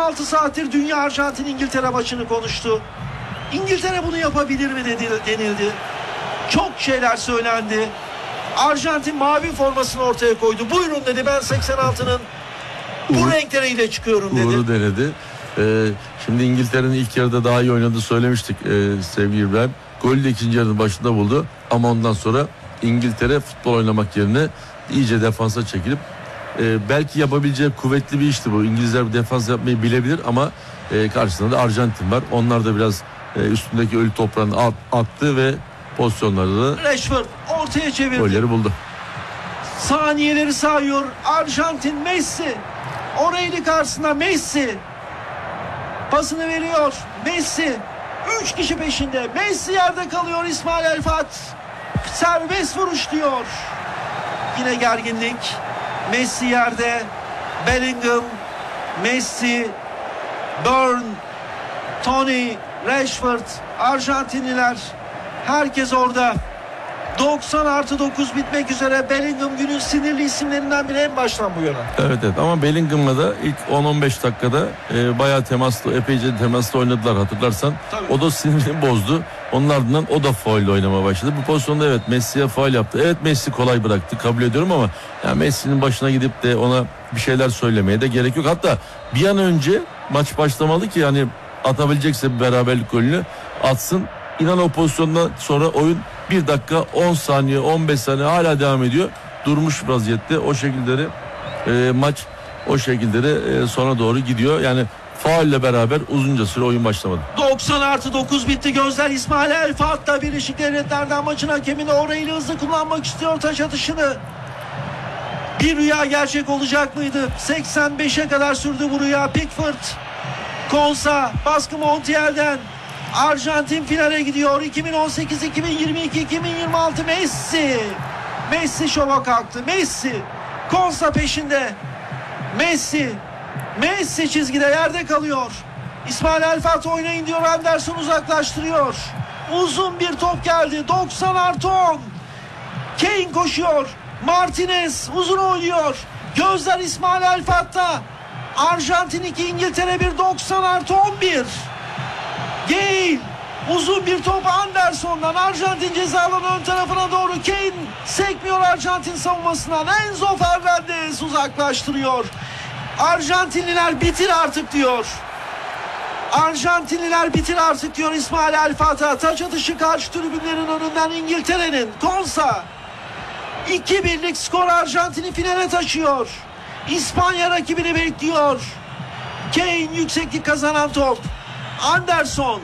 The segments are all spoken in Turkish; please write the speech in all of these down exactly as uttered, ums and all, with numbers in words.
altı saattir Dünya Arjantin İngiltere maçını konuştu. İngiltere bunu yapabilir mi dedi, denildi. Çok şeyler söylendi. Arjantin mavi formasını ortaya koydu. Buyurun dedi, ben seksen altının bu Uğur, renkleriyle çıkıyorum dedi. Uğur'u denedi. Ee, şimdi İngiltere'nin ilk yarıda daha iyi oynadığı söylemiştik ee, sevgili İbrahim. Golü de ikinci yarının başında buldu. Ama ondan sonra İngiltere futbol oynamak yerine iyice defansa çekilip e, belki yapabileceği kuvvetli bir işti bu. İngilizler bir defans yapmayı bilebilir ama e, karşısında da Arjantin var. Onlar da biraz e, üstündeki ölü toprağını at, attı ve pozisyonlarda da Rashford ortaya çevirdi. golleri buldu. Saniyeleri sayıyor. Arjantin, Messi. Oraylı karşısında Messi. Pasını veriyor. Messi. Üç kişi peşinde. Messi yerde kalıyor. İsmail Elfat. Serbest vuruş diyor. Yine gerginlik. Messi yerde. Bellingham. Messi. Burn. Tony. Rashford. Arjantinliler. Herkes orada. doksan artı dokuz bitmek üzere. Bellingham günün sinirli isimlerinden biri en baştan bu yana. Evet evet ama Bellingham'la da ilk on on beş dakikada e, bayağı temaslı, epeyce temaslı oynadılar hatırlarsan. Tabii. O da sinirini bozdu. Onun ardından o da faul oynamaya başladı. Bu pozisyonda evet Messi'ye faul yaptı. Evet Messi kolay bıraktı, kabul ediyorum ama yani Messi'nin başına gidip de ona bir şeyler söylemeye de gerek yok. Hatta bir an önce maç başlamalı ki yani atabilecekse bir beraberlik golünü atsın. İnan o pozisyondan sonra oyun bir dakika on saniye on beş saniye hala devam ediyor. Durmuş vaziyette o şekilde de e, maç o şekilde de e, sona doğru gidiyor. Yani faulle beraber uzunca süre oyun başlamadı. doksan artı dokuz bitti. Gözler İsmail Elfat'ta. Birleşik Devletler'den maçın hakemini orayı hızlı kullanmak istiyor taç atışını. Bir rüya gerçek olacak mıydı? seksen beşe kadar sürdü bu rüya. Pickford, Konsa, baskı Montiel'den. Arjantin finale gidiyor. iki bin on sekiz, iki bin yirmi iki, iki bin yirmi altı Messi. Messi şova kalktı. Messi. Konsa peşinde. Messi. Messi çizgide yerde kalıyor. İsmail Elfat oynayın diyor. Anderson uzaklaştırıyor. Uzun bir top geldi. doksan artı on. Kane koşuyor. Martinez uzun oynuyor. Gözler İsmail Elfat'ta. Arjantin iki, İngiltere bir. doksan artı on bir. Gale uzun bir top Anderson'dan. Arjantin ceza alanı ön tarafına doğru. Kane sekmiyor Arjantin savunmasından. Enzo Fernandez uzaklaştırıyor. Arjantinliler bitir artık diyor. Arjantinliler bitir artık diyor İsmail Elfat'a. Taç atışı karşı tribünlerin önünden İngiltere'nin. Konsa. iki birlik skor Arjantin'i finale taşıyor. İspanya rakibini bekliyor. Kane yükseklik kazanan top. Anderson.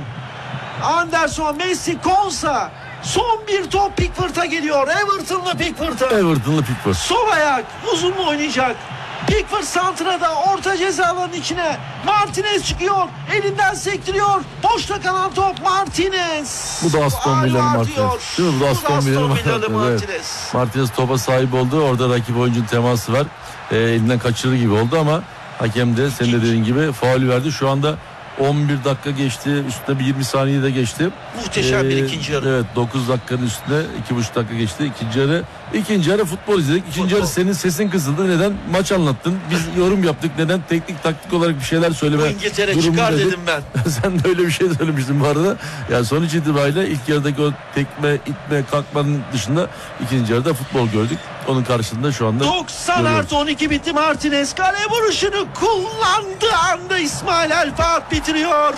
Anderson, Messi, Konsa. Son bir top Pickford'a geliyor. Everton'lı Pickford'a. Everton'lı Pickford. Sol ayak. Uzun mu oynayacak? Pickford santrada. Orta ceza alanının içine. Martinez çıkıyor. Elinden sektiriyor. Boşta kalan top Martinez. Bu da Aston Villa'lı Martinez. Değil mi? Bu da Aston Villa'lı Martinez. Martinez. Martinez topa sahip oldu. Orada rakip oyuncunun teması var. E, elinden kaçırır gibi oldu ama hakem de senin de dediğin gibi faul verdi. Şu anda on bir dakika geçti. Üstüne bir yirmi saniye de geçti. Muhteşem ee, bir ikinci yarı. Evet dokuz dakikanın üstüne iki buçuk dakika geçti. İkinci yarı. İkinci yarı futbol izledik. İkinci futbol. Yarı senin sesin kısıldı. Neden? Maç anlattın. Biz yorum yaptık. Neden? Teknik taktik olarak bir şeyler söyleme. Bu İngiltere çıkar dedim ben. Sen de öyle bir şey söylemiştin bu arada. Yani sonuç itibariyle ilk yarıdaki o tekme, itme, kalkmanın dışında ikinci yarıda futbol gördük. Onun karşısında şu anda doksan artı on iki bitti. Martinez kale vuruşunu kullandığı anda İsmail Elfat bitiriyor.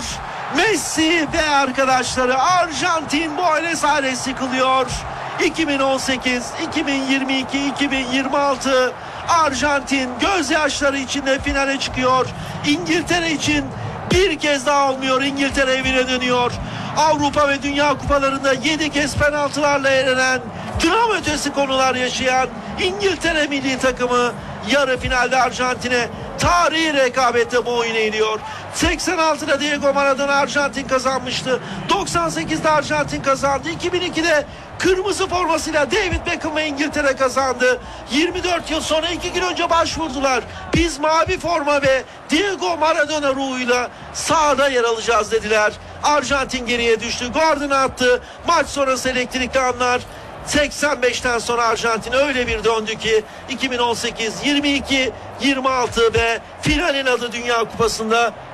Messi ve arkadaşları Arjantin Buenos Aires yıkılıyor. iki bin on sekiz, iki bin yirmi iki, iki bin yirmi altı Arjantin gözyaşları içinde finale çıkıyor. İngiltere için bir kez daha olmuyor. İngiltere evine dönüyor. Avrupa ve Dünya kupalarında yedi kez penaltılarla elenen, dram ötesi konular yaşayan İngiltere milli takımı yarı finalde Arjantin'e tarihi rekabette boyun eğiyor. seksen altıda Diego Maradona Arjantin kazanmıştı. doksan sekizde Arjantin kazandı. iki bin ikide kırmızı formasıyla David Beckham ve İngiltere kazandı. yirmi dört yıl sonra iki gün önce başvurdular. Biz mavi forma ve Diego Maradona ruhuyla sahada yer alacağız dediler. Arjantin geriye düştü. Gordon attı. Maç sonrası elektrikli anlar. seksen beşten sonra Arjantin öyle bir döndü ki iki bin on sekiz, yirmi iki, yirmi altı ve finalin adı Dünya Kupası'nda